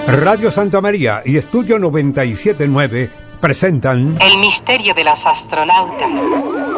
Radio Santa María y Estudio 97.9 presentan El misterio de los astronautas.